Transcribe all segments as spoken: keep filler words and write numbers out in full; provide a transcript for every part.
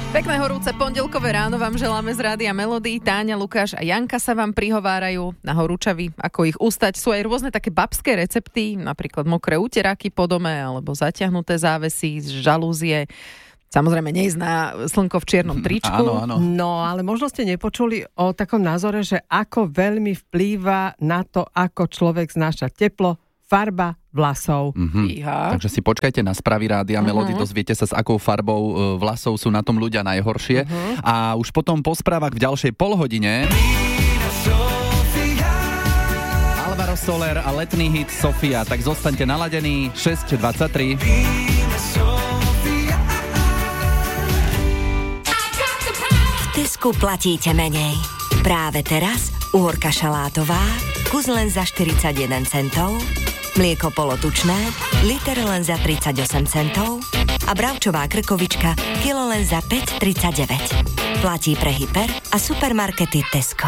Pekné horúce pondelkové ráno vám želáme z Rádia Melody. Táňa, Lukáš a Janka sa vám prihovárajú na horúčavy, ako ich ustať. Sú aj rôzne také babské recepty, napríklad mokré uteráky po dome, alebo zatiahnuté závesy z žalúzie. Samozrejme, neísť na slnko v čiernom tričku. Áno, áno. No, ale možno ste nepočuli o takom názore, že ako veľmi vplýva na to, ako človek znáša teplo, farba vlasov. Mhm. Takže si počkajte na správy Rádia uh-huh. Melody, dozviete sa, s akou farbou vlasov sú na tom ľudia najhoršie. Uh-huh. A už potom po správach v ďalšej polhodine Alvaro Soler a letný hit Sofia. Tak zostaňte naladení. šesť dvadsaťtri. V Tesku platíte menej. Práve teraz uhorka šalátová, kus len za štyridsaťjeden centov, mlieko polotučné, liter len za tridsaťosem centov a bravčová krkovička kilo len za päť tridsaťdeväť. Platí pre hyper a supermarkety Tesco.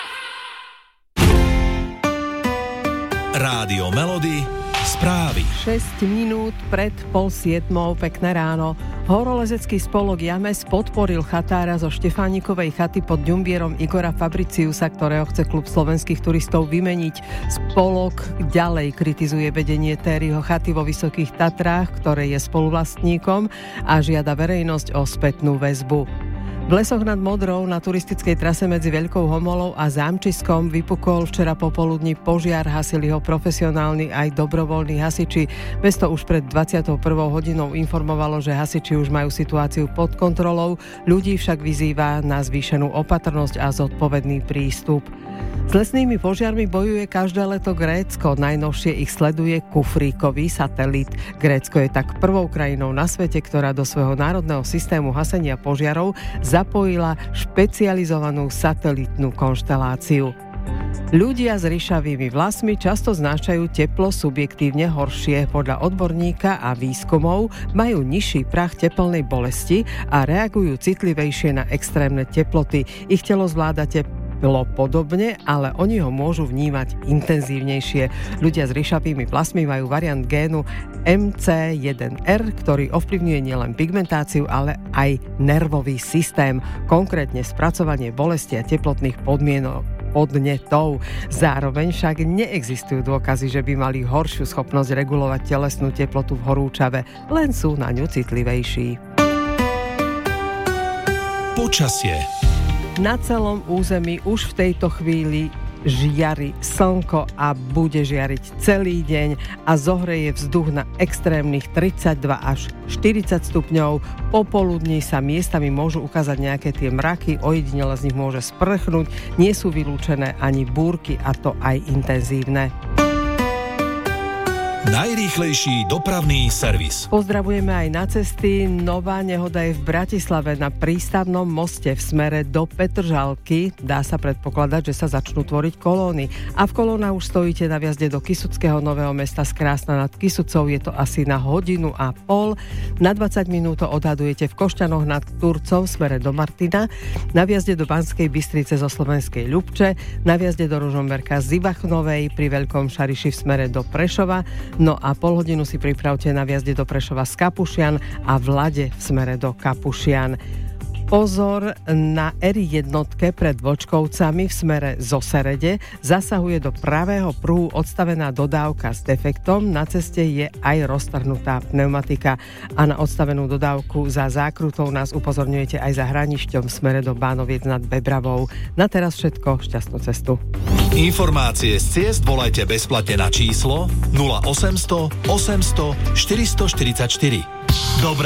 Rádio Melody, správy. šesť minút pred pol siedmou, pekné ráno. Horolezecký spolok James podporil chatára zo Štefánikovej chaty pod Ďumbierom Igora Fabriciusa, ktorého chce klub slovenských turistov vymeniť. Spolok ďalej kritizuje vedenie Tériho chaty vo Vysokých Tatrách, ktoré je spoluvlastníkom, a žiada verejnosť o spätnú väzbu. V Lesoch nad Modrou na turistickej trase medzi Veľkou Homolou a Zámčiskom vypukol včera popoludní požiar, hasili ho profesionálni aj dobrovoľní hasiči. Mesto už pred dvadsiatou prvou hodinou informovalo, že hasiči už majú situáciu pod kontrolou, ľudí však vyzýva na zvýšenú opatrnosť a zodpovedný prístup. S lesnými požiarmi bojuje každé leto Grécko. Najnovšie ich sleduje kufríkový satelit. Grécko je tak prvou krajinou na svete, ktorá do svojho národného systému hasenia požiarov zapojila špecializovanú satelitnú konšteláciu. Ľudia s ryšavými vlasmi často znášajú teplo subjektívne horšie. Podľa odborníka a výskumov majú nižší prach tepelnej bolesti a reagujú citlivejšie na extrémne teploty. Ich telo zvláda teplo podobne, ale oni ho môžu vnímať intenzívnejšie. Ľudia s ryšavými vlasmi majú variant génu em cé jeden er, ktorý ovplyvňuje nielen pigmentáciu, ale aj nervový systém, konkrétne spracovanie bolesti a teplotných podmienok. podnetov. Zároveň však neexistujú dôkazy, že by mali horšiu schopnosť regulovať telesnú teplotu v horúčave, len sú na ňu citlivejší. Počasie. Na celom území už v tejto chvíli žiari slnko a bude žiariť celý deň a zohreje vzduch na extrémnych tridsaťdva až štyridsať stupňov. Popoludní sa miestami môžu ukázať nejaké tie mraky, ojedinele z nich môže sprchnúť, nie sú vylúčené ani búrky, a to aj intenzívne. Najrýchlejší dopravný servis. Pozdravujeme aj na cesty. Nová nehoda je v Bratislave na prístavnom moste v smere do Petržalky. Dá sa predpokladať, že sa začnú tvoriť kolóny. A v kolónach už stojíte na vjazde do Kysuckého Nového Mesta z Krásna nad Kysucou. Je to asi na hodinu a pol. Na dvadsať minút odhadujete v Košťanoch nad Turcom v smere do Martina. Na vjazde do Banskej Bystrice zo Slovenskej Ľubče. Na vjazde do Ružomberka z Ivachnovej, pri Veľkom Šariši v smere do Prešova. No a pol hodinu si pripravte na vjazde do Prešova z Kapušian a v Lade v smere do Kapušian. Pozor na er jednotke pred Vočkovcami v smere zo Serede. Zasahuje do pravého pruhu odstavená dodávka s defektom. Na ceste je aj roztrhnutá pneumatika. A na odstavenú dodávku za zákrutou nás upozorňujete aj za hranišťom v smere do Bánoviec nad Bebravou. Na teraz všetko, šťastnú cestu. Informácie z ciest volajte bezplatne na číslo nula osemsto osemsto štyristoštyridsaťštyri. Dobre.